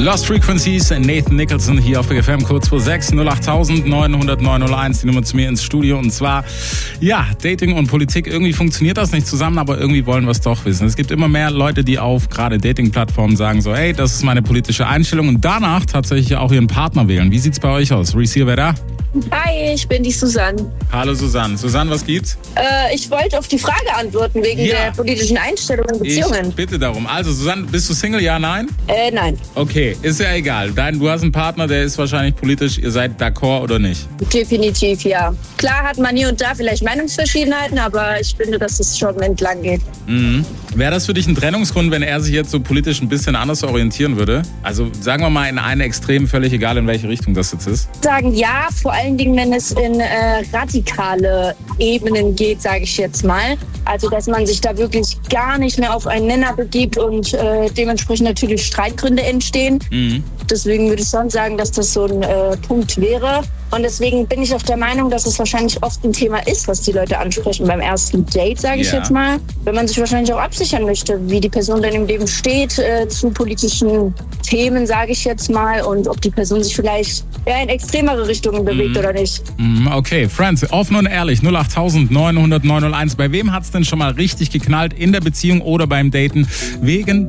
Lost Frequencies, Nathan Nicholson hier auf Big FM, kurz vor 6, 08000 900 901, die Nummer zu mir ins Studio. Und zwar, ja, Dating und Politik, irgendwie funktioniert das nicht zusammen, aber irgendwie wollen wir es doch wissen. Es gibt immer mehr Leute, die auf gerade Dating-Plattformen sagen so, hey, das ist meine politische Einstellung und danach tatsächlich auch ihren Partner wählen. Wie sieht's bei euch aus? Reese, wer da? Hi, ich bin die Susanne. Hallo Susanne. Susanne, was gibt's? Ich wollte auf die Frage antworten wegen der politischen Einstellung in Beziehungen. Ich bitte darum. Also Susanne, bist du Single? Ja, nein? Nein. Okay, ist ja egal. Du hast einen Partner, der ist wahrscheinlich politisch. Ihr seid d'accord oder nicht? Definitiv, ja. Klar hat man hier und da vielleicht Meinungsverschiedenheiten, aber ich finde, dass es schon entlang geht. Mhm. Wäre das für dich ein Trennungsgrund, wenn er sich jetzt so politisch ein bisschen anders orientieren würde? Also sagen wir mal in eine Extrem, völlig egal in welche Richtung das jetzt ist. Sagen ja, vor allen Dingen, wenn es in radikale Ebenen geht, sage ich jetzt mal. Also, dass man sich da wirklich gar nicht mehr auf einen Nenner begibt und dementsprechend natürlich Streitgründe entstehen. Mhm. Deswegen würde ich schon sagen, dass das so ein Punkt wäre. Und deswegen bin ich auch der Meinung, dass es wahrscheinlich oft ein Thema ist, was die Leute ansprechen beim ersten Date, sage ich jetzt mal. Wenn man sich wahrscheinlich auch absichern möchte, wie die Person dann im Leben steht zu politischen Themen, sage ich jetzt mal. Und ob die Person sich vielleicht in extremere Richtungen bewegt oder nicht. Okay, Friends, offen und ehrlich, 08000 900 901. Bei wem hat's denn schon mal richtig geknallt in der Beziehung oder beim Daten wegen